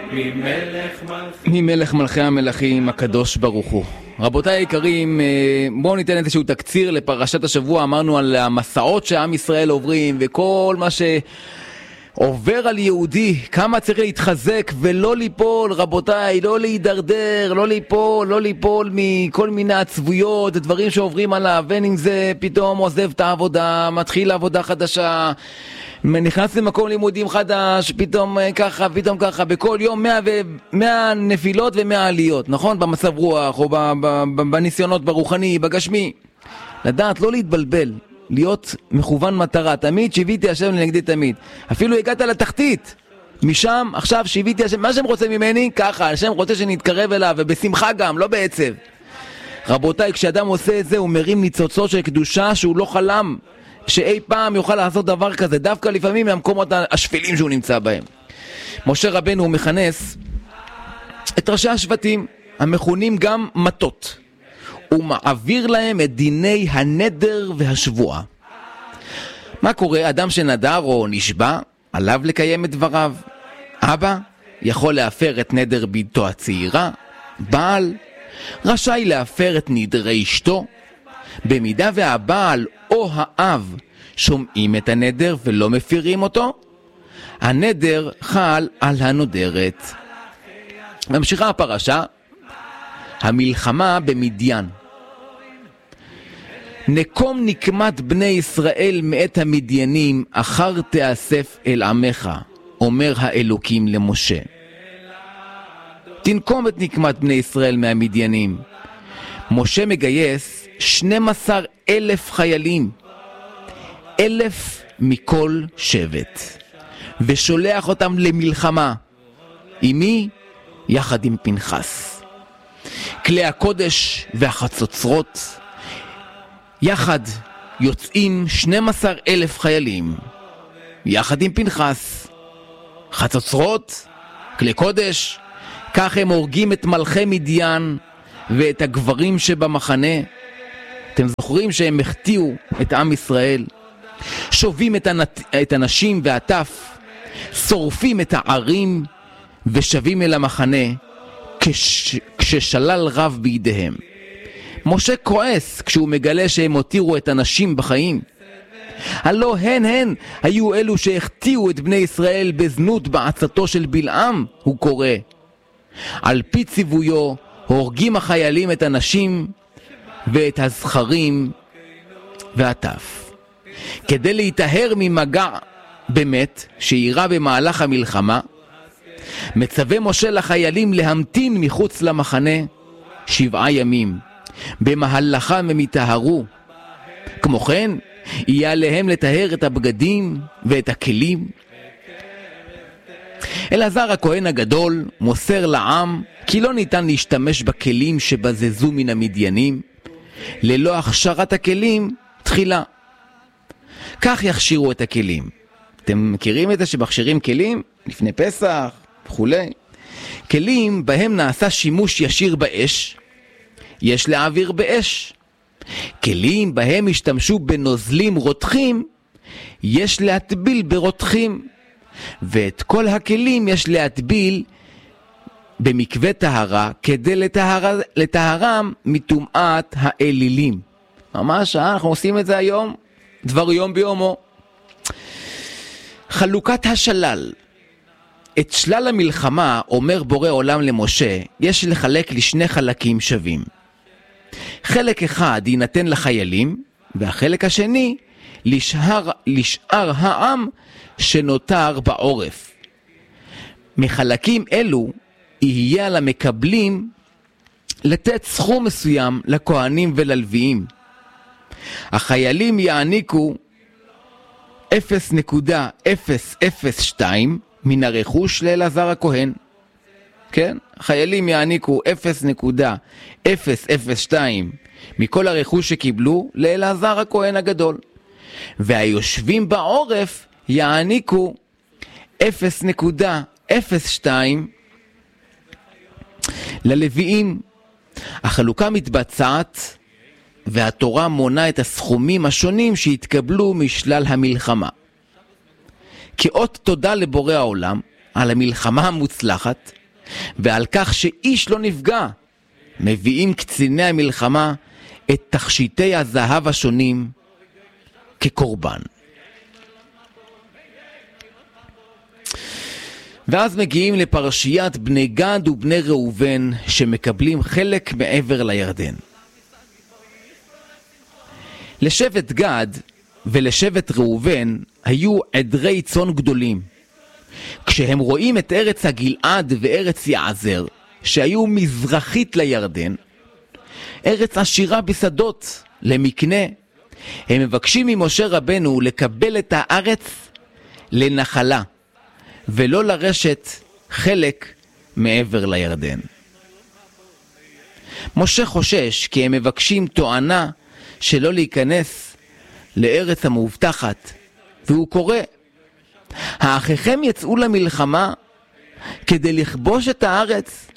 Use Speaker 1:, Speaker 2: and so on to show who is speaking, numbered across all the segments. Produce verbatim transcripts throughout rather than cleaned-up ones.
Speaker 1: ממלך מלכי המלכים הקדוש ברוך הוא. רבותיי היקרים, בואו ניתן איזשהו תקציר לפרשת השבוע. אמרנו על המסעות שעם ישראל עוברים וכל מה שעובר על יהודי, כמה צריך להתחזק ולא ליפול, רבותיי, לא להידרדר, לא ליפול, לא ליפול מכל מיני עצבויות, דברים שעוברים עליו, בין אם זה פתאום עוזב את העבודה, מתחיל עבודה חדשה, נכנס למקום לימודים חדש, פתאום ככה, פתאום ככה, בכל יום מאה, ו... מאה נפילות ומאה עליות, נכון? במצב רוח, או ב... ב... ב... בניסיונות ברוחני, בגשמי. לדעת, לא להתבלבל, להיות מכוון מטרה, תמיד שיביתי השם לנגדי תמיד. אפילו הגעת לתחתית, משם, עכשיו שיביתי השם, מה שהם רוצה ממני? ככה, השם רוצה שנתקרב אליו, ובשמחה גם, לא בעצב. רבותיי, כשאדם עושה את זה, הוא מרים ניצוצות של קדושה שהוא לא חלם שאי פעם יוכל לעשות דבר כזה, דווקא לפעמים מהמקומות השפלים שהוא נמצא בהם. משה רבנו הוא מכנס את ראשי השבטים, המכונים גם מטות. הוא מעביר להם את דיני הנדר והשבועה. מה קורה? אדם שנדר או נשבע, עליו לקיים את דבריו. אבא יכול להפר את נדר ביתו הצעירה, בעל רשאי להפר את נדרי אשתו, במידה והבעל או האב שומעים את הנדר ולא מפירים אותו, הנדר חל על הנודרת. ממשיכה הפרשה, המלחמה במדיין. נקום נקמת בני ישראל מאת המדיינים, אחר תאסף אל עמך, אומר האלוקים למשה. תנקום את נקמת בני ישראל מהמדיינים. משה מגייס שנים עשר אלף חיילים, אלף מכל שבט, ושולח אותם למלחמה. עם מי? יחד עם פנחס. כלי הקודש והחצוצרות יחד יוצאים שנים עשר אלף חיילים, יחד עם פנחס. חצוצרות, כלי קודש, כך הם הורגים את מלכי מדיין ואת הגברים שבמחנה. אתם זוכרים שהם החטיאו את עם ישראל, שובים את, הנת... את הנשים והטף, שורפים את הערים ושבים אל המחנה כש... כששלל רב בידיהם. משה כועס כשהוא מגלה שהם הותירו את הנשים בחיים. הלא הן הן היו אלו שהחטיאו את בני ישראל בזנות בעצתו של בלעם, הוא קורא. על פי ציוויו הורגים החיילים את הנשים ואת הזכרים והטף. כדי להיטהר ממגע באמת שאירע במהלך המלחמה, מצווה משה לחיילים להמתין מחוץ למחנה שבעה ימים. במהלכם הם יטהרו. כמו כן, יהיה עליהם לטהר את הבגדים ואת הכלים. אלעזר הכהן הגדול מוסר לעם כי לא ניתן להשתמש בכלים שבזזו מן המדיינים ללא הכשרת הכלים תחילה. כך יכשירו את הכלים. אתם מכירים את זה שמכשירים כלים לפני פסח וכולי? כלים בהם נעשה שימוש ישיר באש, יש להעביר באש. כלים בהם השתמשו בנוזלים רותחים, יש להטביל ברותחים. ואת כל הכלים יש להטביל במקווה טהרה כדי לטהר, לטהרם מטומאת האלילים. ממש, אנחנו עושים את זה היום, דבר יום ביומו. חלוקת השלל. את שלל המלחמה, אומר בורא עולם למשה, יש לחלק לשני חלקים שווים. חלק אחד יינתן לחיילים, והחלק השני לשאר, לשאר העם שנותר בעורף. מחלקים אלו יהיה על המקבלים לתת סכום מסוים לכהנים וללוויים. החיילים יעניקו אפס נקודה אפס אפס שתיים מן הרכוש לאלעזר הכהן. כן? חיילים יעניקו אפס נקודה אפס אפס שתיים מכל הרכוש שקיבלו לאלעזר הכהן הגדול. והיושבים בעורף יעניקו אפס נקודה אפס שתיים ללוויים. החלוקה מתבצעת והתורה מונה את הסכומים השונים שהתקבלו משלל המלחמה. כאות תודה לבורא העולם, על המלחמה המוצלחת ועל כך שאיש לא נפגע, מביאים קציני המלחמה את תכשיטי הזהב השונים כקורבן. ואז מגיעים לפרשיית בני גד ובני ראובן שמקבלים חלק מעבר לירדן. לשבט גד ולשבט ראובן היו עדרי צאן גדולים. כשהם רואים את ארץ הגלעד וארץ יעזר, שהיו מזרחית לירדן, ארץ עשירה בשדות למקנה, הם מבקשים ממשה רבנו לקבל את הארץ לנחלה, ולא לרשת חלק מעבר לירדן. משה חושש כי הם מבקשים תואנה שלא להיכנס לארץ המובטחת, והוא קורא, האחיכם יצאו למלחמה כדי לכבוש את הארץ,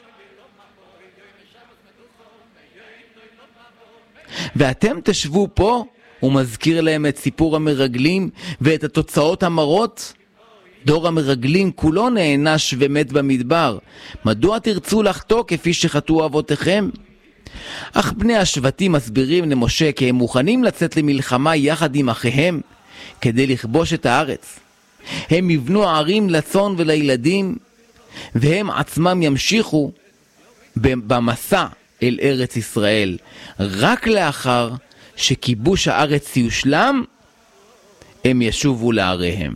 Speaker 1: ואתם תשבו פה. הוא מזכיר להם את סיפור המרגלים ואת התוצאות המרות. דור המרגלים כולו נענש ומת במדבר. מדוע תרצו לחטוא כפי שחטאו אבותיכם? אך בני השבטים מסבירים למשה כי הם מוכנים לצאת למלחמה יחד עם אחיהם כדי לכבוש את הארץ. הם יבנו ערים לצאן ולילדים, והם עצמם ימשיכו במסע אל ארץ ישראל. רק לאחר שכיבוש הארץ יושלם, הם ישובו לעריהם.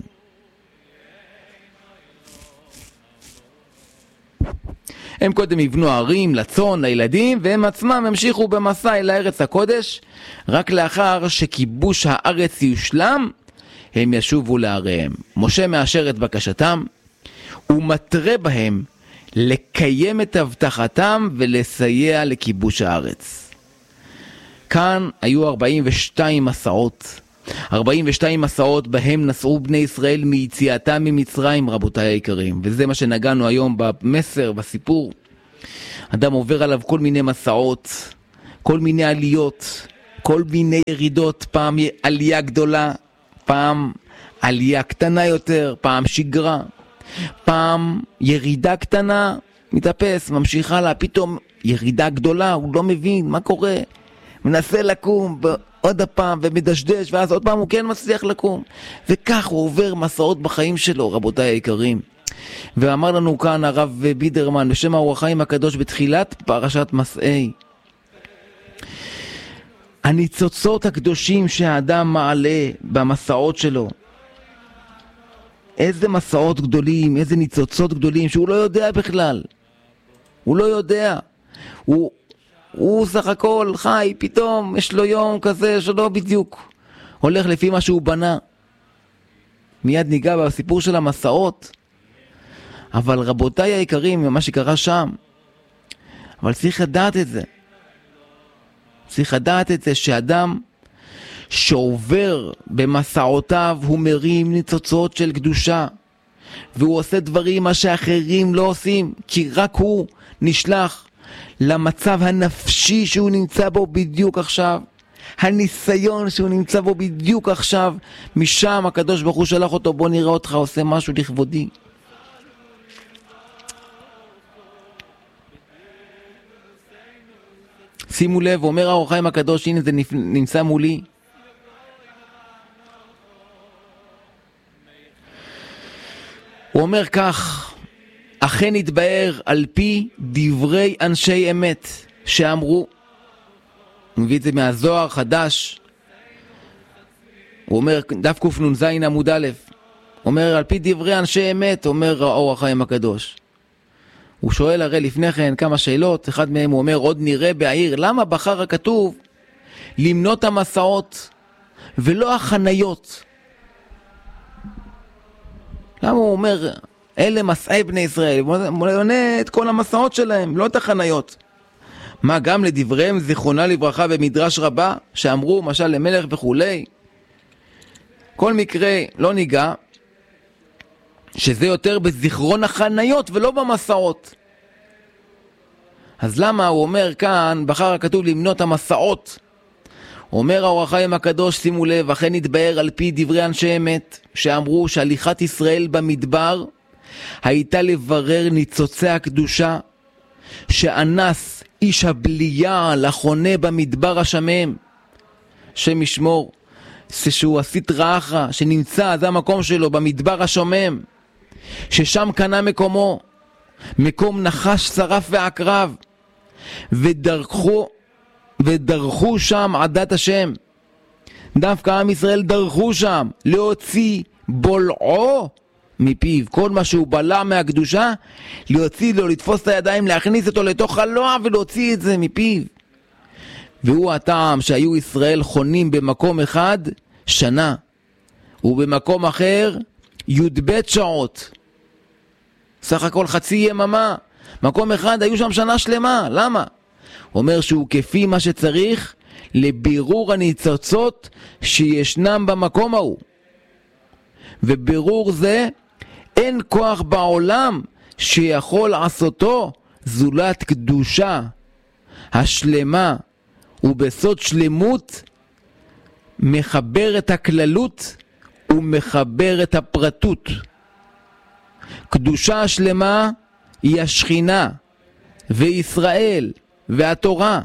Speaker 1: הם קודם יבנו ערים לצאן, לילדים, והם עצמם המשיכו במסע אל הארץ הקודש. רק לאחר שכיבוש הארץ יושלם, הם ישובו לעריהם. משה מאשר את בקשתם, ומטרה בהם לקיים את הבטחתם ולסייע לכיבוש הארץ. כאן היו ארבעים ושתיים מסעות. ארבעים ושתיים מסעות בהם נסעו בני ישראל מיציאתם ממצרים, רבותיי היקרים. וזה מה שנגענו היום במסר, בסיפור. אדם עובר עליו כל מיני מסעות, כל מיני עליות, כל מיני ירידות, פעם עלייה גדולה, פעם עלייה קטנה יותר, פעם שגרה, פעם ירידה קטנה, מתאפס, ממשיך הלאה, פתאום ירידה גדולה, הוא לא מבין מה קורה, מנסה לקום עוד הפעם ומדשדש, ואז עוד פעם הוא כן מצליח לקום, וכך הוא עובר מסעות בחיים שלו, רבותיי היקרים. ואמר לנו כאן הרב בידרמן בשם האור החיים הקדוש בתחילת פרשת מסעי, הניצוצות הקדושים שהאדם מעלה במסעות שלו, איזה מסעות גדולים, איזה ניצוצות גדולים שהוא לא יודע בכלל. הוא לא יודע. הוא, הוא סך הכל חי, פתאום יש לו יום כזה שלא בדיוק הולך לפי מה שהוא בנה. מיד ניגע בסיפור של המסעות. אבל רבותיי היקרים, מה שקרה שם, אבל צריך לדעת את זה. צריך לדעת את זה שאדם שעובר במסעותיו הוא מרים ניצוצות של קדושה, והוא עושה דברים מה שאחרים לא עושים, כי רק הוא נשלח למצב הנפשי שהוא נמצא בו בדיוק עכשיו, הניסיון שהוא נמצא בו בדיוק עכשיו, משם הקדוש ברוך הוא שלח אותו, בוא נראה אותך עושה משהו לכבודי. שימו לב, אומר האור החיים הקדוש, הנה זה נמצא מולי, הוא אומר כך, אכן התבאר על פי דברי אנשי אמת שאמרו, הוא מביא את זה מהזוהר חדש, הוא אומר דף קנ"ז עמוד א', אומר על פי דברי אנשי אמת, אומר האור החיים הקדוש. הוא שואל הרי לפני כן כמה שאלות, אחד מהם הוא אומר, עוד נראה בעיר, למה בחר הכתוב למנות המסעות ולא החניות? למה הוא אומר, אלה מסעי בני ישראל, הוא מונה את כל המסעות שלהם, לא את החניות. מה גם לדבריהם זיכרונה לברכה במדרש רבה, שאמרו משל למלך וכולי. כל מקרה לא ניגע, שזה יותר בזיכרון החניות ולא במסעות. אז למה הוא אומר כאן, בחר הכתוב למנות המסעות? הוא אומר האור החיים הקדוש, שימו לב, אכן התבאר על פי דברי אנשי אמת, שאמרו שהליכת ישראל במדבר הייתה לברר ניצוצי הקדושה שאנס איש הבליעל החונה במדבר השמם. שם ישמור, זה שהוא הסטרא אחרא שנמצא, זה המקום שלו במדבר השומם, ששם קנה מקומו, מקום נחש שרף ועקרב, ודרכו ודרכו שם עדת השם. דווקא עם ישראל דרכו שם להוציא בולעו מפיו, כל מה שהוא בלע מהקדושה, להוציא לו, לתפוס את הידיים, להכניס אותו לתוך הלוע ולהוציא את זה מפיו. והוא הטעם שהיו ישראל חונים במקום אחד שנה, ובמקום אחר י"ב שעות, סך הכל חצי יממה. מקום אחד היו שם שנה שלמה. למה? הוא אומר שהוא כפי מה שצריך לבירור הניצוצות שישנם במקום ההוא, ובירור זה אין כוח בעולם שיכול לעשותו זולת קדושה השלמה, ובסוד שלמות מחבר את הכללות ומחבר את הפרטות. קדושה השלמה היא השכינה וישראל והתורה,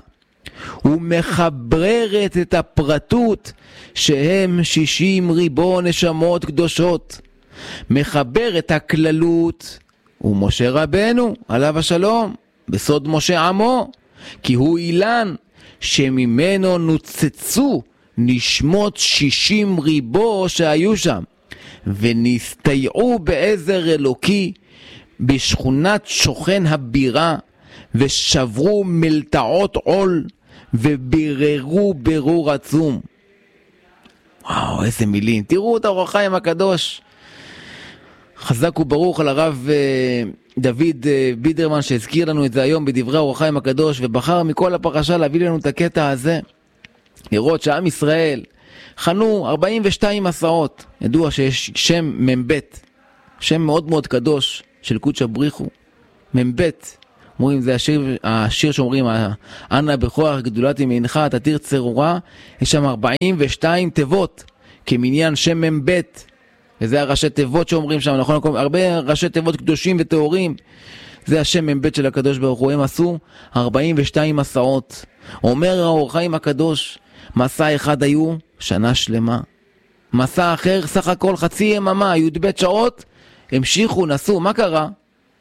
Speaker 1: ומחברת את הפרטות שהם שישים ריבו נשמות קדושות. מחבר את הכללות ומשה רבנו עליו השלום בסוד משה עמו, כי הוא אילן שממנו נוצצו נשמות שישים ריבו שהיו שם, ונסתייעו בעזר אלוקי בשכונת שוכן הבירה, ושברו מלטעות עול וביררו ברור עצום. וואו, איזה מילים. תראו את האור החיים הקדוש. חזק וברוך על הרב דוד בידרמן שהזכיר לנו את זה היום בדברי האור החיים הקדוש, ובחר מכל הפרשה להביא לנו את הקטע הזה, לראות שעם ישראל חנו ארבעים ושתיים מסעות. ידוע שיש שם מבית, שם מאוד מאוד קדוש של קודש הבריחו, מבית. אומרים, זה השיר, השיר שאומרים, אנא בכוח גדולתי מעינך תתיר צרורה. יש שם ארבעים ושתיים תיבות כמניין שם מבית, וזה הראשי תיבות שאומרים שם, נכון? הרבה ראשי תיבות קדושים וטהורים, זה השם מבית של הקדוש ברוך הוא. הם עשו ארבעים ושתיים מסעות. אומר האור החיים הקדוש, מסע אחד היו שנה שלמה, מסע אחר סך הכל חצי יממה, י"ב שעות, המשיכו, נסו. מה קרה?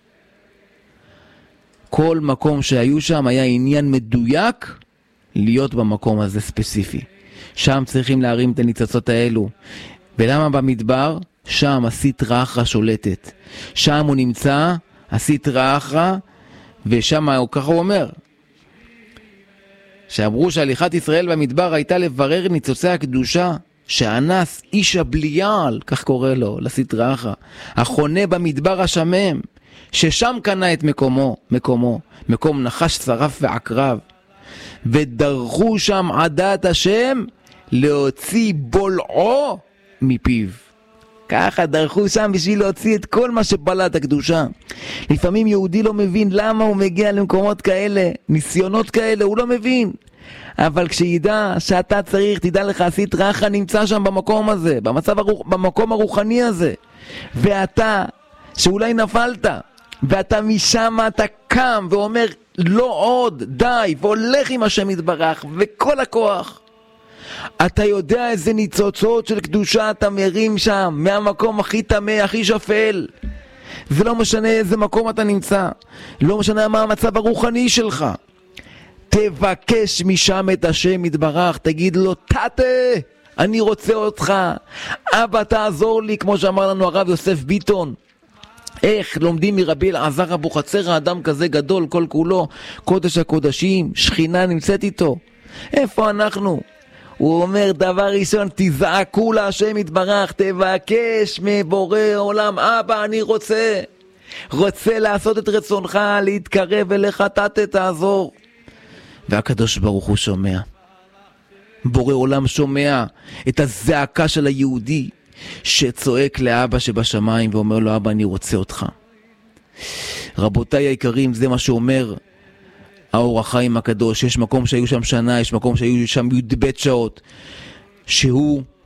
Speaker 1: כל מקום שהיו שם היה עניין מדויק להיות במקום הזה ספציפי. שם צריכים להרים את הניצוצות האלו. ולמה במדבר? שם הסטרא אחרא שולטת. שם הוא נמצא, הסטרא אחרא, ושם הוא ככה הוא אומר, שאמרו שהליכת ישראל במדבר הייתה לברר ניצוצי הקדושה שאנס איש הבליעל, כך קורא לו, לסטרא אחרא, החונה במדבר השמם, ששם קנה את מקומו, מקומו, מקום נחש שרף ועקרב, ודרכו שם עדת השם להוציא בולעו מפיו. ככה דרכו שם בשביל להוציא את כל מה שבלע את הקדושה. לפעמים יהודי לא מבין למה הוא מגיע למקומות כאלה, ניסיונות כאלה, הוא לא מבין. אבל כשידע שאתה צריך, תדע לך, הסטרא אחרא נמצא שם במקום הזה, במצב הרוח, במקום הרוחני הזה, ואתה, שאולי נפלת, ואתה משם אתה קם ואומר לא עוד, די, והולך עם השם יתברך וכל הכוח. אתה יודע איזה ניצוצות של קדושה אתה מרים שם, מהמקום הכי טמא, הכי שפל. זה לא משנה איזה מקום אתה נמצא, לא משנה מה המצב הרוחני שלך. תבקש משם את השם יתברך, תגיד לו, תתה, אני רוצה אותך, אבא תעזור לי, כמו שאמר לנו הרב יוסף ביטון. איך לומדים מרבי אלעזר אבוחצירא, האדם כזה גדול כל כולו, קודש הקודשים, שכינה נמצאת איתו. איפה אנחנו? הוא אומר, דבר ראשון, תזעקו להשם יתברך, תבקש מבורא עולם, אבא אני רוצה, רוצה לעשות את רצונך, להתקרב אליך, תתה תעזור. והקדוש ברוך הוא שומע, בורא עולם שומע את הזעקה של היהודי שצועק לאבא שבשמיים ואומר לו, אבא אני רוצה אותך. רבותיי היקרים, זה מה שאומר האור החיים הקדוש. יש מקום שהיו שם שנה, יש מקום שהיו שם י"ב שעות, שהוא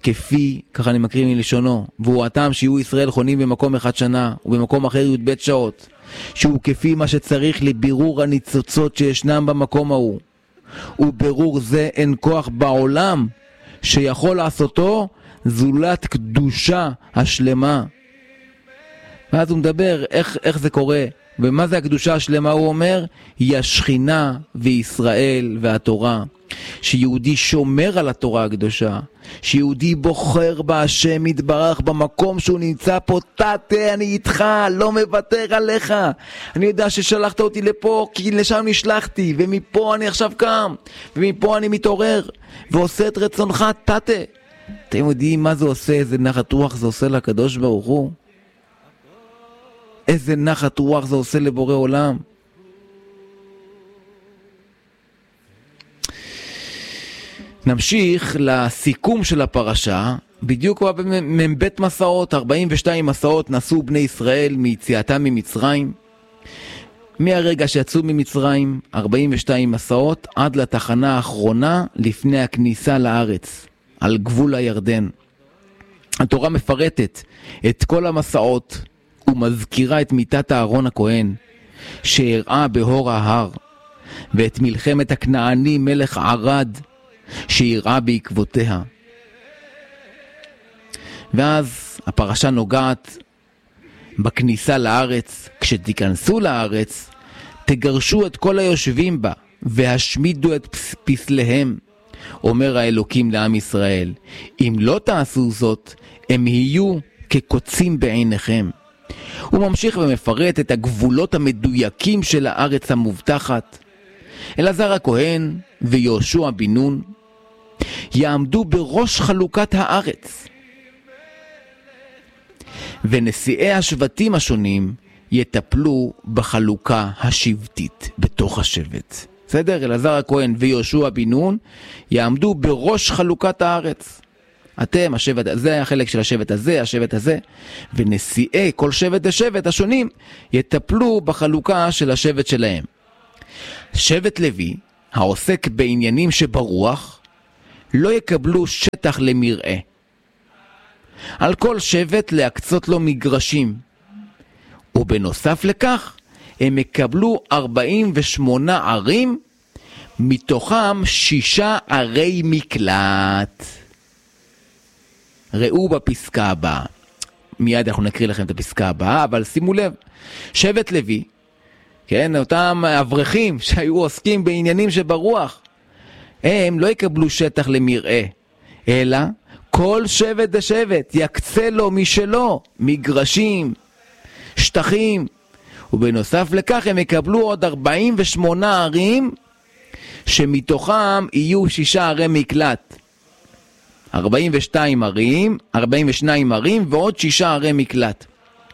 Speaker 1: כפי, ככה אני מקריא מלשונו, והוא הטעם שיהיו ישראל חונים במקום אחד שנה ובמקום אחר י"ב שעות, שהוא כפי מה שצריך לבירור הניצוצות שישנם במקום ההוא, ובירור זה אין כוח בעולם שיכול לעשותו זולת קדושה השלמה. ואז הוא מדבר איך, איך זה קורה ומה זה הקדושה השלמה. הוא אומר היא השכינה וישראל והתורה, שיהודי שומר על התורה הקדושה, שיהודי בוחר בהשם יתברך במקום שהוא נמצא פה. תתה, אני איתך, לא מוותר עליך, אני יודע ששלחת אותי לפה כי לשם נשלחתי, ומפה אני עכשיו קם, ומפה אני מתעורר ועושה את רצונך. תתה, אתם יודעים מה זה עושה, איזה נחת רוח זה עושה לקדוש ברוך הוא? איזה נחת רוח זה עושה לבורא עולם. נמשיך לסיכום של הפרשה, בדיוק מבית מסעות, ארבעים ושתיים מסעות נסעו בני ישראל מיציאתם ממצרים, מהרגע שיצאו ממצרים, ארבעים ושתיים מסעות, עד לתחנה האחרונה לפני הכניסה לארץ, על גבול הירדן. התורה מפרטת את כל המסעות, ומזכירה את מיטת אהרון הכהן, שהראה בהור ההר, ואת מלחמת הכנעני מלך ערד, שהראה בעקבותיה. ואז הפרשה נוגעת בכניסה לארץ. כשתיכנסו לארץ, תגרשו את כל היושבים בה, והשמידו את פסליהם, אומר האלוקים לעם ישראל. אם לא תעשו זאת, הם יהיו כקוצים בעיניכם. הוא ממשיך ומפרט את הגבולות המדויקים של הארץ המובטחת. אלעזר הכהן ויהושע בן נון יעמדו בראש חלוקת הארץ, ונשיאי השבטים השונים יטפלו בחלוקה השבטית בתוך השבט. בסדר? אלעזר הכהן ויהושע בן נון יעמדו בראש חלוקת הארץ. אתם, השבט הזה, החלק של השבט הזה, השבט הזה, ונשיאי כל שבט ושבט השונים יטפלו בחלוקה של השבט שלהם. שבט לוי, העוסק בעניינים שברוח, לא יקבלו שטח למרעה. על כל שבט להקצות לו מגרשים, ובנוסף לכך הם יקבלו ארבעים ושמונה ערים, מתוכם שישה ערי מקלט. ראו בפסקה הבאה, מיד אנחנו נקריא לכם את הפסקה הבאה, אבל שימו לב, שבט לוי, כן, אותם אברכים שהיו עוסקים בעניינים שברוח, הם לא יקבלו שטח למרעה, אלא כל שבט ושבט יקצה לו משלו מגרשים, שטחים, ובנוסף לכך הם יקבלו עוד ארבעים ושמונה ערים, שמתוכם יהיו שישה ערי מקלט. ארבעים ושתיים ערים, ארבעים ושתיים ערים ועוד שישה ערי מקלט.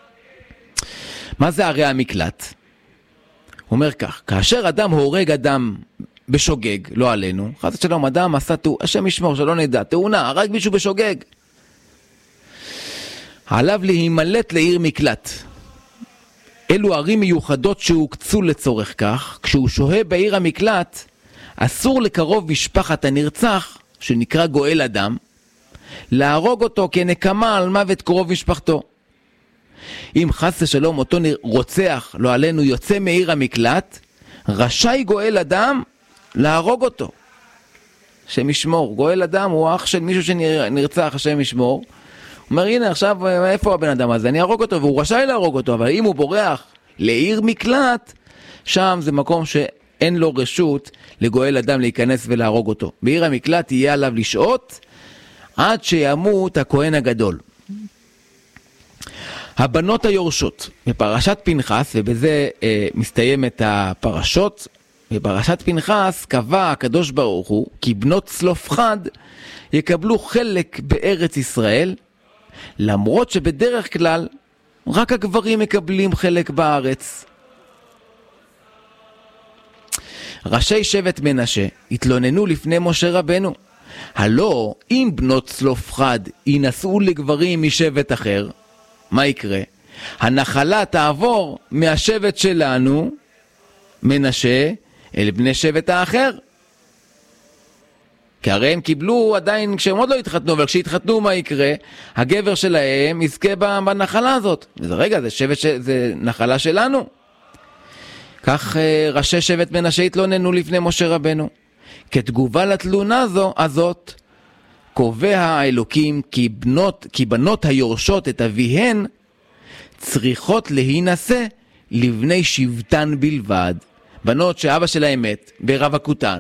Speaker 1: מה זה ערי המקלט? הוא אומר כך, כאשר אדם הורג אדם בשוגג, לא עלינו, חס ושלום, אדם עשה, השם ישמור שלא נדע, תאונה, הרג מישהו בשוגג, עליו להימלט לעיר מקלט. אלו ערים מיוחדות שהוקצו לצורך כך. כשהוא שוהה בעיר המקלט, אסור לקרוב משפחת הנרצח, שנקרא גואל אדם, להרוג אותו כנקמה על מוות קרוב משפחתו. אם חס ושלום אותו רוצח, לא עלינו, יוצא מעיר המקלט, רשאי גואל אדם להרוג אותו. השם ישמור, גואל אדם הוא אח של מישהו שנרצח, השם ישמור. הוא אומר, הנה עכשיו איפה הבן אדם הזה? אני ארוג אותו, והוא רשאי להרוג אותו, אבל אם הוא בורח לעיר מקלט, שם זה מקום שאין לו רשות לגואל אדם להיכנס ולהרוג אותו. בעיר המקלט יהיה עליו לשעות עד שימות הכהן הגדול. הבנות היורשות, בפרשת פנחס, ובזה אה, מסתיימת הפרשות, בפרשת פנחס קבע הקדוש ברוך הוא כי בנות צלופחד יקבלו חלק בארץ ישראל, למרות שבדרך כלל רק הגברים מקבלים חלק בארץ. ראשי שבט מנשה התלוננו לפני משה רבנו, הלא אם בנות צלופחד ינסעו לגברים משבט אחר, מה יקרה? הנחלה תעבור מהשבט שלנו, מנשה, אל בני שבט האחר. כי הרי הם קיבלו עדיין כשהם עוד לא התחתנו, אבל כשהתחתנו מה יקרה? הגבר שלהם יזכה בנחלה הזאת. וזה רגע, זה, שבט, זה נחלה שלנו. כך ראשי שבט מנשה התלוננו לפני משה רבנו. כתגובה לתלונה הזו, הזאת, קובע האלוקים כי בנות, כי בנות היורשות את אביהן צריכות להינשא לבני שבטן בלבד. בנות שאבא שלהם מת ברווקותן.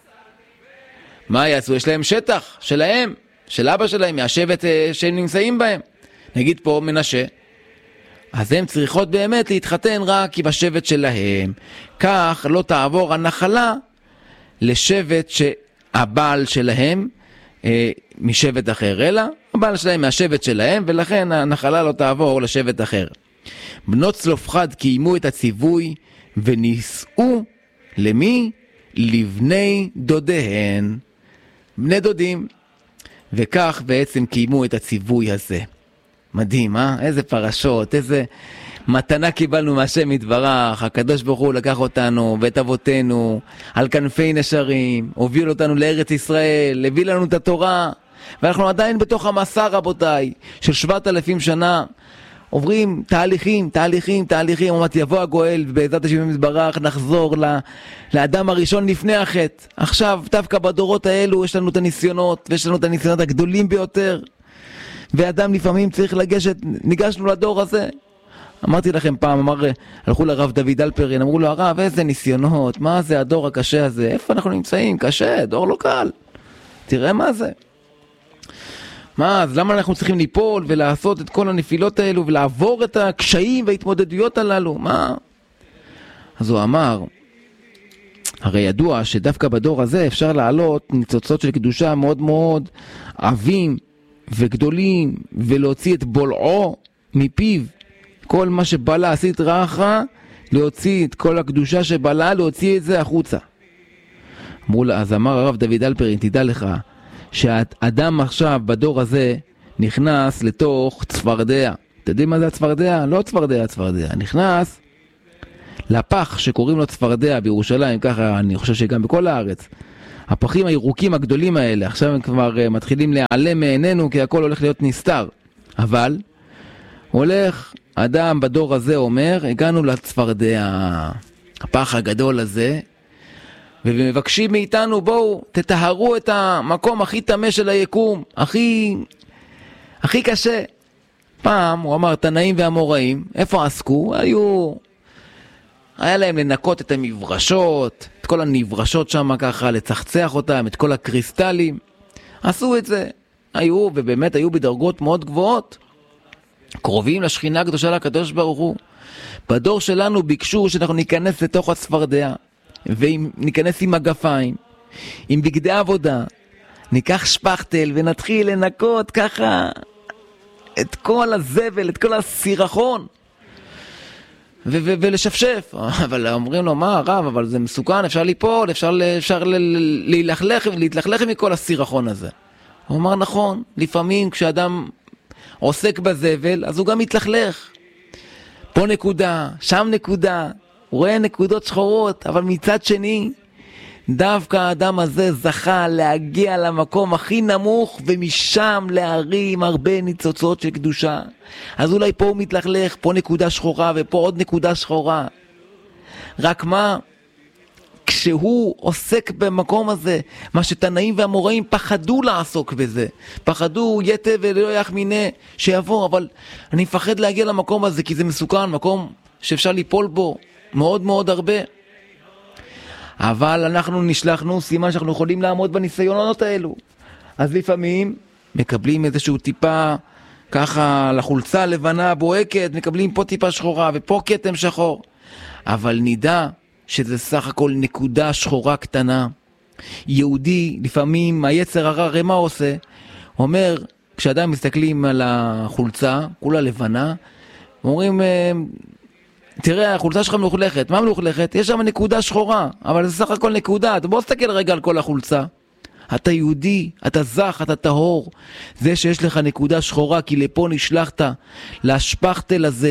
Speaker 1: מה יעשו? יש להם שטח שלהם, של אבא שלהם, מהשבט שהם נמצאים בהם. נגיד פה מנשה. אז הם צריכות באמת להתחתן רק עם השבט שלהם. כך לא תעבור הנחלה לשבט שהבעל שלהם אה, משבט אחר, אלא הבעל שלהם מהשבט שלהם, ולכן הנחלה לא תעבור לשבט אחר. בנות צלופחד קיימו את הציווי ונישאו למי? לבני דודיהן, בני דודים, וכך בעצם קיימו את הציווי הזה. מדהים, אה? איזה פרשות, איזה מתנה קיבלנו מהשם יתברך. הקדוש ברוך הוא לקח אותנו ואת אבותינו על כנפי נשרים, הוביל אותנו לארץ ישראל, הביא לנו את התורה, ואנחנו עדיין בתוך המסע, רבותיי, של שבעת אלפים שנה, עוברים תהליכים, תהליכים, תהליכים, אומרת יבוא הגואל, ובעזרת השם יתברך נחזור לאדם הראשון לפני החטא. עכשיו, דווקא בדורות האלו יש לנו את הניסיונות, ויש לנו את הניסיונות הגדולים ביותר, ואדם לפעמים צריך לגשת, ניגשנו לדור הזה. אמרתי לכם פעם, אמר, הלכו לרב דוד אלפרין, אמרו לו, הרב, איזה ניסיונות, מה זה הדור הקשה הזה, איפה אנחנו נמצאים? קשה, דור לא קל, תראה מה זה. מה, אז למה אנחנו צריכים ליפול ולעשות את כל הנפילות האלו ולעבור את הקשיים וההתמודדויות הללו? מה? אז הוא אמר, הרי ידוע שדווקא בדור הזה אפשר לעלות ניצוצות של קדושה מאוד מאוד עבים וגדולים, ולהוציא את בולעו מפיו. כל מה שבלה עשית רעך, להוציא את כל הקדושה שבלה, להוציא את זה החוצה. אמרו לה, אז אמר הרב דוד אלפרין, תדע לך, שהאדם עכשיו בדור הזה נכנס לתוך צפרדע. אתה יודעים מה זה הצפרדע? לא צפרדע, הצפרדע. נכנס לפח שקוראים לו צפרדע בירושלים, ככה אני חושב שגם בכל הארץ. הפחים הירוקים הגדולים האלה, עכשיו הם כבר מתחילים להיעלם מעינינו, כי הכל הולך להיות נסתר. אבל הולך אדם בדור הזה אומר, הגענו לצפרדע, הפח הגדול הזה, ומבקשים מאיתנו, בואו תטהרו את המקום הכי טמא של היקום, הכי, הכי קשה. פעם הוא אמר, תנאים והמוראים, איפה עסקו? היו, היה להם לנקות את המברשות, את כל הנברשות שם ככה, לצחצח אותם, את כל הקריסטלים. עשו את זה. היו, ובאמת היו בדרגות מאוד גבוהות. קרובים לשכינה הקדושה לקדוש ברוך הוא. בדור שלנו ביקשו שאנחנו ניכנס לתוך הצפרדע, וניכנס עם מגפיים, עם בגדי עבודה, ניקח שפכטל ונתחיל לנקות ככה את כל הזבל, את כל הסירחון, ו- ו- ולשפשף. אבל אומרים לו, מה הרב, אבל זה מסוכן, אפשר ליפול, אפשר, אפשר להתלכלך, להתלכלך מכל הסירחון הזה. הוא אמר, נכון, לפעמים כשאדם עוסק בזבל, אז הוא גם מתלכלך. פה נקודה, שם נקודה, הוא רואה נקודות שחורות, אבל מצד שני, דווקא האדם הזה זכה להגיע למקום הכי נמוך, ומשם להרים הרבה ניצוצות של קדושה. אז אולי פה הוא מתלכלך, פה נקודה שחורה, ופה עוד נקודה שחורה. רק מה? כשהוא עוסק במקום הזה, מה שתנאים והמוראים פחדו לעסוק בזה, פחדו יתה ולא יחמינה שיבוא, אבל אני מפחד להגיע למקום הזה, כי זה מסוכן, מקום שאפשר ליפול בו מאוד מאוד הרבה. אבל אנחנו נשלחנו, סימן שאנחנו יכולים לעמוד בניסיונות האלו. אז לפעמים מקבלים איזשהו טיפה ככה לחולצה לבנה בוהקת, מקבלים פה טיפה שחורה ופה כתם שחור, אבל נדע שזה סך הכל נקודה שחורה קטנה. יהודי, לפעמים היצר הרע, הרי מה עושה? אומר, כשאדם מסתכלים על החולצה, כולה לבנה, אומרים, תראה, החולצה שלך מלוכלכת. מה מלוכלכת? יש שם נקודה שחורה, אבל זה סך הכל נקודה. בוא תסתכל רגע על כל החולצה. אתה יהודי, אתה זך, אתה טהור. זה שיש לך נקודה שחורה, כי לפה נשלחת, להשפכתל הזה,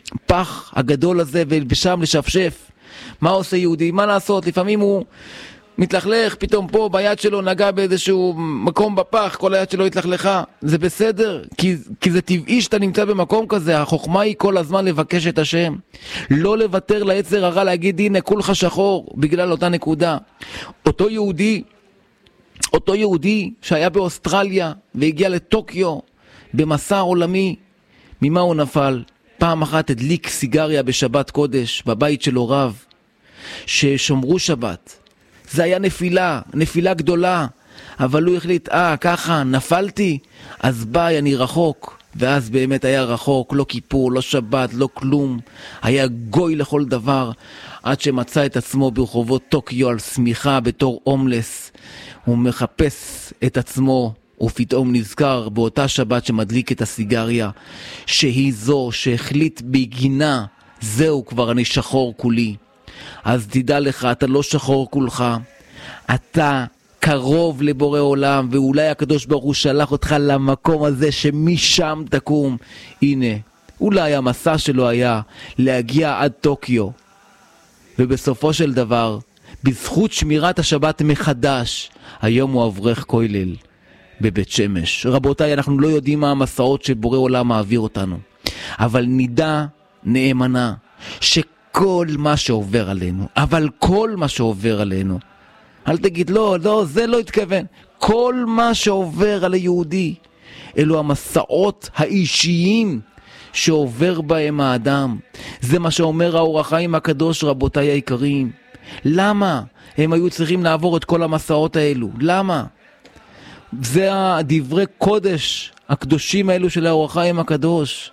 Speaker 1: לפח הגדול הזה, ובשם לשפשף. מה עושה יהודי? מה לעשות? לפעמים הוא, מתלכלך, פתאום פה ביד שלו נגע באיזשהו מקום בפח, כל היד שלו התלכלכה, זה בסדר, כי, כי זה טבעי שאתה נמצא במקום כזה. החוכמה היא כל הזמן לבקש את השם, לא לוותר ליצר הרע, להגיד הנה כולך שחור בגלל אותה נקודה. אותו יהודי, אותו יהודי שהיה באוסטרליה והגיע לטוקיו במסע עולמי, ממה הוא נפל? פעם אחת הדליק סיגריה בשבת קודש בבית של הוריו ששומרו שבת. זה היה נפילה, נפילה גדולה, אבל הוא החליט, אה, ככה, נפלתי, אז ביי, אני רחוק. ואז באמת היה רחוק, לא כיפור, לא שבת, לא כלום. היה גוי לכל דבר, עד שמצא את עצמו ברחובות טוקיו על סמיכה בתור הומלס. הוא מחפש את עצמו, ופתאום נזכר באותה שבת שמדליק את הסיגריה, שהיא זו שהחליט בגינה, זהו כבר אני שחור כולי. אז תדע לך, אתה לא שחור כולך, אתה קרוב לבורא עולם, ואולי הקדוש ברוך הוא שלח אותך למקום הזה שמשם תקום. הנה, אולי המסע שלו היה להגיע עד טוקיו, ובסופו של דבר, בזכות שמירת השבת מחדש, היום הוא אברך כולל בבית שמש. רבותיי, אנחנו לא יודעים מה המסעות שבורא עולם מעביר אותנו, אבל נדע נאמנה שכל מה שעובר עלינו, אבל כל מה שעובר עלינו, אל תגיד לא, לא, זה לא התכוון, כל מה שעובר על היהודי, אלו המסעות האישיים שעובר בהם האדם. זה מה שאומר האור החיים הקדוש, רבותיי היקרים. למה הם היו צריכים לעבור את כל המסעות האלו? למה? זה הדברי קודש הקדושים האלו של האור החיים הקדוש.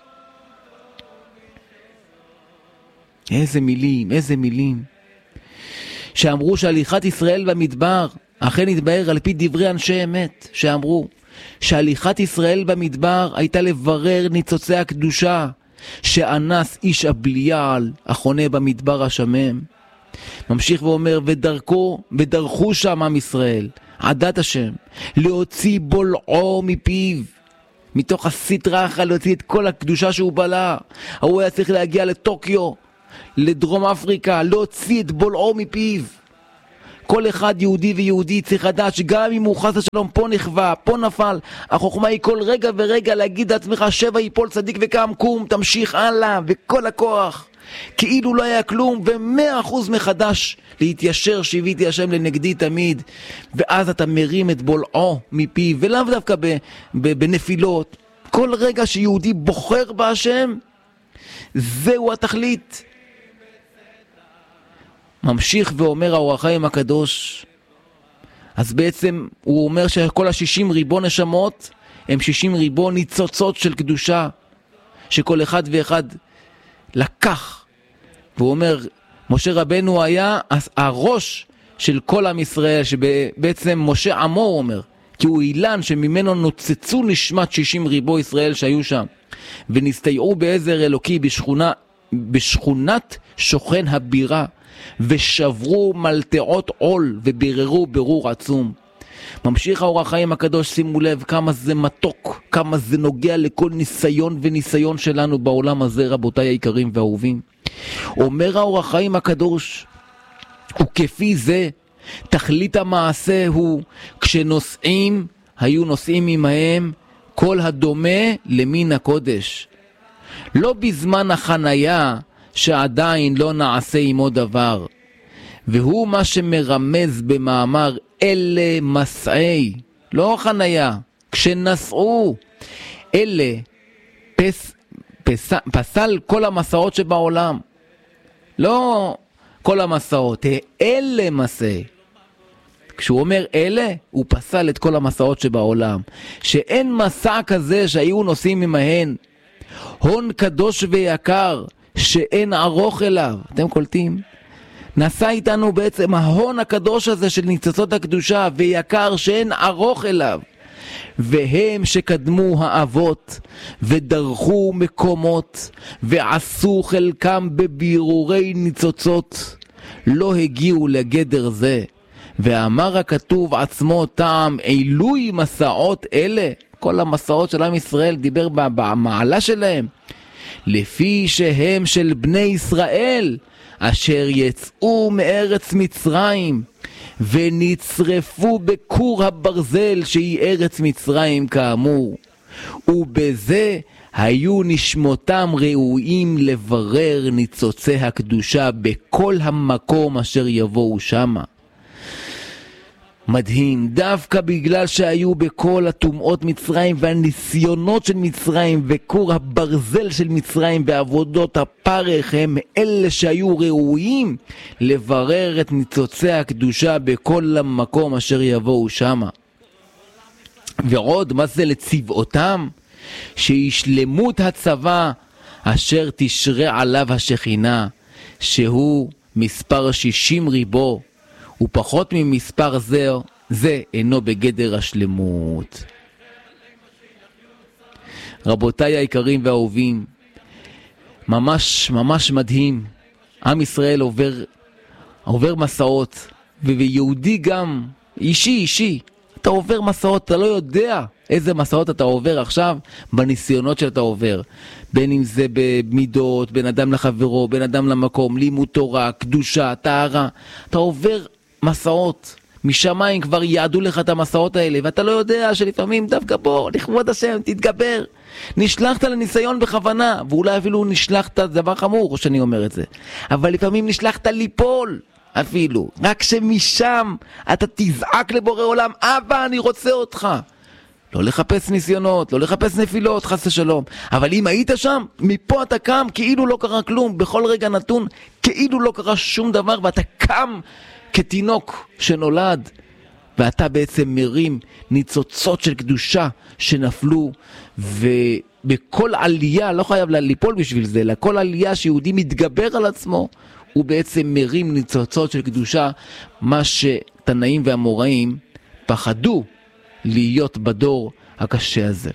Speaker 1: איזה מילים, איזה מילים. שאמרו שהליכת ישראל במדבר, אכן התבהר על פי דברי אנשי אמת, שאמרו שהליכת ישראל במדבר הייתה לברר ניצוצי הקדושה שאנס איש הבליעל החונה במדבר השמם. ממשיך ואומר, ודרכו, ודרכו שם עם ישראל, עדת השם, להוציא בולעו מפיו, מתוך הסטרה אחת להוציא את כל הקדושה שהוא בלע. הוא היה צריך להגיע לטוקיו, לדרום אפריקה, להוציא את בולעו מפיו. כל אחד יהודי ויהודי צריך לדעת שגם אם הוא חס ושלום פה נכווה, פה נפל, החוכמה היא כל רגע ורגע להגיד לעצמך, שבע יפול צדיק וקם, קום, תמשיך הלאה, וכל הכוח כאילו לא היה כלום, ומאה אחוז מחדש להתיישר, שיביתי השם לנגדי תמיד. ואז אתה מרים את בולעו מפי, ולאו דווקא ב, ב, בנפילות. כל רגע שיהודי בוחר בהשם, זהו התכלית. ממשיך ואומר האור החיים הקדוש, אז בעצם הוא אומר שכל השישים ריבון נשמות הם שישים ריבון ניצוצות של קדושה שכל אחד ואחד לקח. והוא אומר, משה רבנו היה הראש של כל עם ישראל, שבעצם משה עמו הוא אומר, כי הוא אילן שממנו נוצצו נשמת שישים ריבו ישראל שהיו שם, ונסתייעו בעזר אלוקי בשכונה, בשכונת שוכן הבירה, ושברו מלטעות עול וביררו ברור עצום. ממשיך האור החיים הקדוש, שימו לב כמה זה מתוק, כמה זה נוגע לכל ניסיון וניסיון שלנו בעולם הזה, רבותיי היקרים והאהובים. אומר האור החיים הקדוש, וכפי זה תכלית המעשה הוא כשנוסעים היו נוסעים עמהם כל הדומה למין הקודש, לא בזמן החנייה שעדיין לא נעשה עמו דבר. והוא מה שמרמז במאמר אלה מסעי, לא חנייה, כשנסעו אלה פס, פס, פסל כל המסעות שבעולם, לא כל המסעות, אלה מסעי. כשהוא אומר אלה, הוא פסל את כל המסעות שבעולם, שאין מסע כזה שהיו נוסעים ממהן, הון קדוש ויקר שאין ערוך אליו. אתם קולטים? נסע איתנו בעצם ההון הקדוש הזה של ניצוצות הקדושה, ויקר שאין ערוך אליו. והם שקדמו האבות ודרכו מקומות ועשו חלקם בבירורי ניצוצות, לא הגיעו לגדר זה. ואמר הכתוב עצמו טעם אילוי מסעות אלה, כל המסעות של עם ישראל דיבר במעלה שלהם, לפי שהם של בני ישראל אשר יצאו מארץ מצרים ונצרפו בכור הברזל שהיא ארץ מצרים כאמור, ובזה היו נשמותם ראויים לברר ניצוצי הקדושה בכל המקום אשר יבואו שמה. מדהים, דווקא בגלל שהיו בכל הטומאות מצרים והניסיונות של מצרים וכור הברזל של מצרים ועבודות הפרך, הם אלה שהיו ראויים לברר את ניצוצי הקדושה בכל המקום אשר יבואו שמה. ועוד, מה זה לצבאותם? שישלמות הצבא אשר תשרה עליו השכינה, שהוא מספר שישים ריבו, ופחות ממספר זה, זה אינו בגדר השלמות. רבותיי היקרים והאהובים, ממש ממש מדהים. עם ישראל עובר, עובר מסעות, ויהודי גם, אישי אישי, אתה עובר מסעות, אתה לא יודע איזה מסעות אתה עובר עכשיו בניסיונות שאתה עובר. בין אם זה במידות, בין אדם לחברו, בין אדם למקום, לימוד תורה, קדושה, טהרה. אתה עובר מסעות. משמיים כבר יעדו לך את המסעות האלה, ואתה לא יודע שלפעמים דווקא בוא, לכבוד השם, תתגבר. נשלחת לניסיון בכוונה, ואולי אפילו נשלחת, דבר חמור שאני אומר את זה. אבל לפעמים נשלחת ליפול. אפילו, רק שמשם אתה תזעק לבורא עולם, אבא אני רוצה אותך. לא לחפש ניסיונות, לא לחפש נפילות, חס ושלום. אבל אם היית שם, מפה אתה קם כאילו לא קרה כלום, בכל רגע נתון כאילו לא קרה שום דבר, ואתה קם כתינוק שנולד, ואתה בעצם מרים ניצוצות של קדושה שנפלו, ובכל עלייה, לא חייב ליפול בשביל זה, לכל עלייה שיהודי מתגבר על עצמו, הוא בעצם מרים ניצוצות של קדושה, מה שתנאים והאמוראים פחדו להיות בדור הקשה הזה.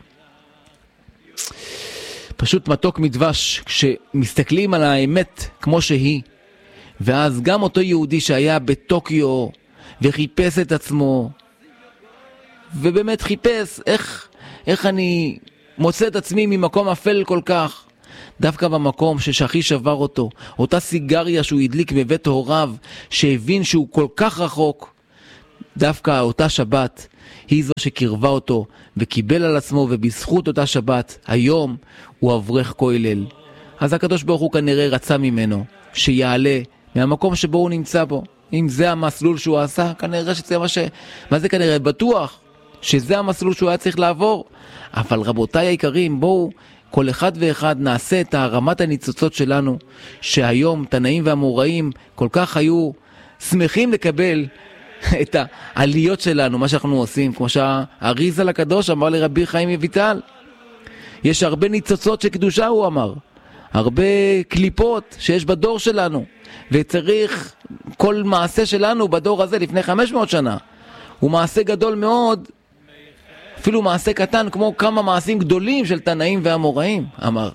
Speaker 1: פשוט מתוק מדבש כשמסתכלים על האמת כמו שהיא, ואז גם אותו יהודי שהיה בטוקיו וחיפש את עצמו, ובאמת חיפש איך, איך אני מוצא את עצמי ממקום אפל כל כך, דווקא במקום ששכי שבר אותו, אותה סיגריה שהוא הדליק בבית הוריו, שהבין שהוא כל כך רחוק, דווקא אותה שבת היא זו שקרבה אותו וקיבל על עצמו, ובזכות אותה שבת היום הוא אברך כולל. אז הקדוש ברוך הוא כנראה רצה ממנו שיעלה מהמקום שבו הוא נמצא בו. אם זה המסלול שהוא עשה, כנראה שזה מה ש... מה זה כנראה? בטוח שזה המסלול שהוא היה צריך לעבור. אבל רבותיי היקרים, בואו כל אחד ואחד נעשה את הרמת הניצוצות שלנו, שהיום תנאים והאמוראים כל כך היו שמחים לקבל את העליות שלנו, מה שאנחנו עושים, כמו שהאריז"ל הקדוש אמר לרבי חיים מויטל. יש הרבה ניצוצות של קדושה, הוא אמר, הרבה קליפות שיש בדור שלנו, וצריך כל מעשה שלנו בדור הזה לפני חמש מאות שנה, הוא מעשה גדול מאוד, אפילו מעשה קטן כמו כמה מעשים גדולים של תנאים והאמוראים, אמר.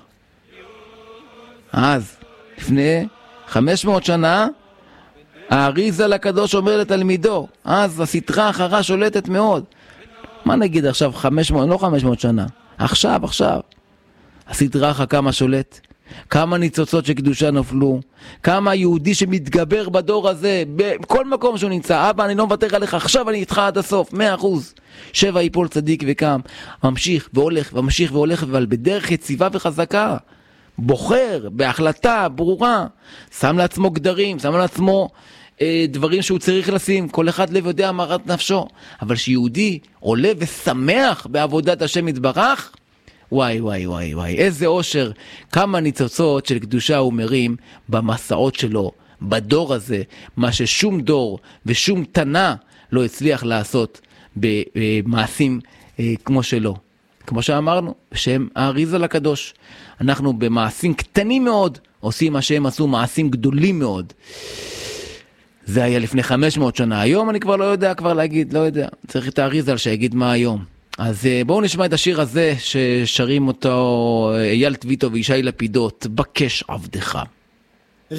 Speaker 1: אז לפני חמש מאות שנה האריז"ל הקדוש אומר לתלמידו, אז הסתרה אחרה שולטת מאוד. מה נגיד עכשיו חמש מאות, לא חמש מאות שנה, עכשיו, עכשיו. הסתרה אחרה כמה שולט, כמה ניצוצות של קדושה נפלו, כמה יהודי שמתגבר בדור הזה, בכל מקום שהוא נמצא, אבא אני לא מוותר עליך, עכשיו אני איתך עד הסוף, מאה אחוז. שבע יפול צדיק וקם, ממשיך והולך וממשיך והולך, אבל בדרך יציבה וחזקה, בוחר בהחלטה ברורה, שם לעצמו גדרים, שם לעצמו אה, דברים שהוא צריך לשים, כל אחד לב יודע מרת נפשו, אבל שיהודי עולה ושמח בעבודת השם יתברך, וואי וואי וואי וואי, איזה אושר, כמה ניצוצות של קדושה הוא מרים במסעות שלו, בדור הזה, מה ששום דור ושום תנה לא הצליח לעשות במעשים אה, כמו שלו. כמו שאמרנו, בשם האריז"ל הקדוש, אנחנו במעשים קטנים מאוד עושים מה שהם עשו, מעשים גדולים מאוד. זה היה לפני חמש מאות שנה, היום אני כבר לא יודע כבר להגיד, לא יודע, צריך את האריז"ל שיגיד מה היום. אז בואו נשמע את השיר הזה ששרים אותו אייל טביטו וישי לפידות, בקש עבדך.